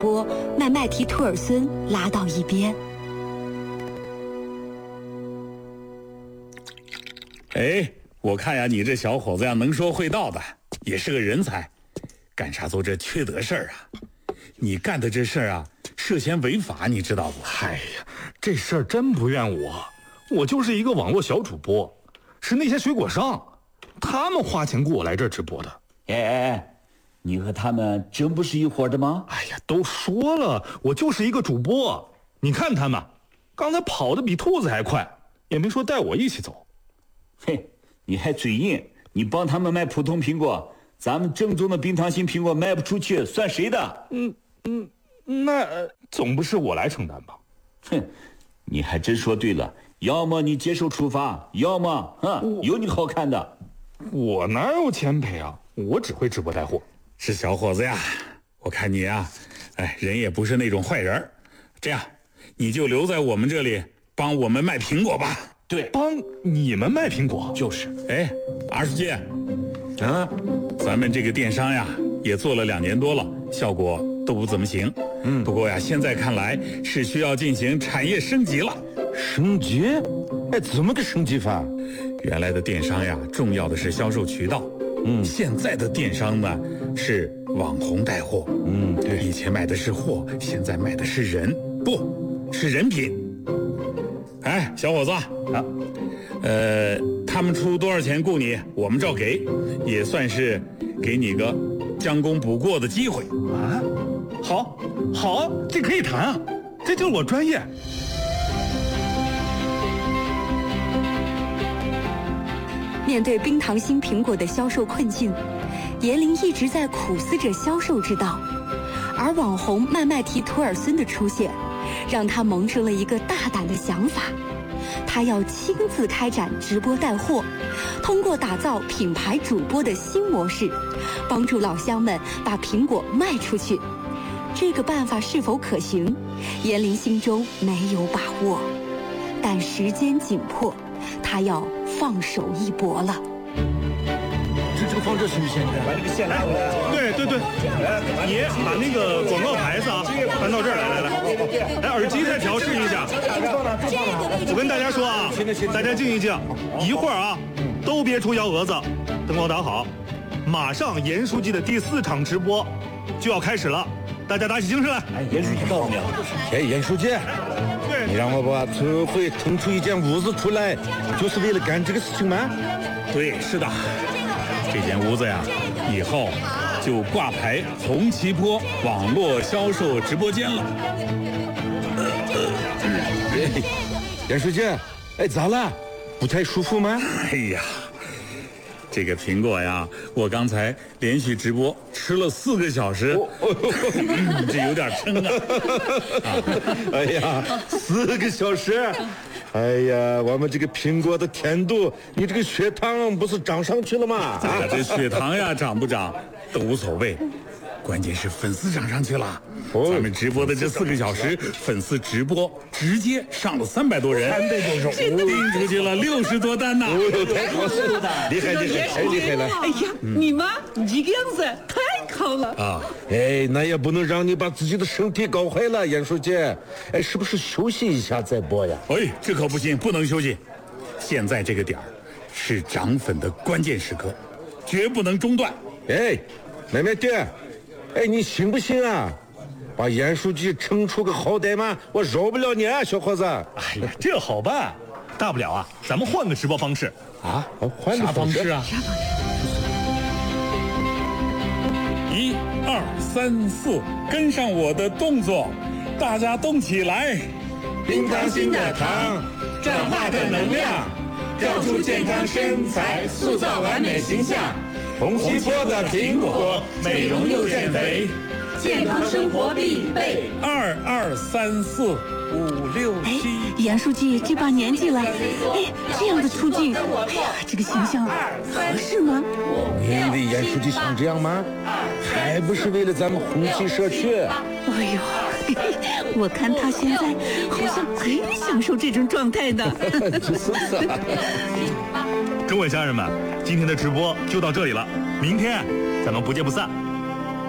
波麦麦提图尔孙拉到一边。 哎，我看呀，你这小伙子呀，能说会道的，也是个人才，干啥做这缺德事儿啊？你干的这事儿啊，涉嫌违法，你知道不？ 哎呀，这事儿真不怨我就是一个网络小主播，是那些水果商，他们花钱雇我来这儿直播的。 哎，你和他们真不是一伙的吗？ 哎呀，都说了，我就是一个主播。你看他们，刚才跑得比兔子还快，也没说带我一起走。 嘿，你还嘴硬，你帮他们卖普通苹果，咱们正宗的冰糖心苹果卖不出去，算谁的？ 那总不是我来承担吧？ 哼，你还真说对了，要么你接受处罚，要么有你好看的。 我哪有钱赔啊？我只会直播带货。 是小伙子呀，我看你啊，人也不是那种坏人，这样，你就留在我们这里帮我们卖苹果吧。 对， 帮你们卖苹果？ 就是。 二书记，咱们这个电商呀，也做了2年多了，效果都不怎么行。不过呀，现在看来是需要进行产业升级了。 升级？怎么个升级法？ 原来的电商呀，重要的是销售渠道。现在的电商呢，是网红带货。对，以前卖的是货，现在卖的是人，不是人品。小伙子啊，他们出多少钱雇你，我们照给，也算是给你个将功补过的机会啊。好，这可以谈啊，这就是我专业。 面对冰糖心苹果的销售困境，严玲一直在苦思着销售之道，而网红麦麦提图尔孙的出现，让他萌生了一个大胆的想法。他要亲自开展直播带货，通过打造品牌主播的新模式，帮助老乡们把苹果卖出去。这个办法是否可行，严玲心中没有把握，但时间紧迫，他要放手一搏了。 这个放这行不行？ 把这个线拉过来。 对，你把那个广告牌子啊搬到这儿来，耳机再调试一下。我跟大家说啊，大家静一静，一会儿啊，都别出幺蛾子，灯光打好，马上严书记的第4场直播就要开始了，大家打起精神来。 严书记到没有？ 严书记，你让我把头回腾出一间屋子出来，就是为了干这个事情吗？ 对，是的。这间屋子呀，以后就挂牌红旗坡网络销售直播间了。 严书记，咋了？不太舒服吗？ 这个苹果呀，我刚才连续直播吃了4个小时，这有点撑啊。 4个小时。我们这个苹果的甜度，你这个血糖不是涨上去了吗？ 这血糖呀涨不涨都无所谓，关键是粉丝涨上去了。咱们直播的这4个小时，粉丝直播直接上了300多人，300多手，订出去了60多单呢。 厉害，太厉害了！ 你们这个样子太高了啊！那也不能让你把自己的身体搞坏了，严书记。是不是休息一下再播呀？ 这可不行，不能休息。现在这个点儿是涨粉的关键时刻，绝不能中断。 妹妹爹，你行不行啊？把严书记撑出个好歹嘛，我饶不了你啊，小伙子。 这好办，大不了啊，咱们换个直播方式啊。换个方式啊 ！1、2、3、4，跟上我的动作，大家动起来！ 冰糖心的糖，转化的能量，调出健康身材，塑造完美形象。红旗坡的苹果，美容又减肥，健康生活必备。 2、2、3、4、5、6、7。 严书记这把年纪了，这样的出镜，这个形象合适吗？ 你以为严书记想这样吗？还不是为了咱们红旗社区。 我看他现在好像很享受这种状态的。 各位家人们，今天的直播就到这里了，明天咱们不见不散。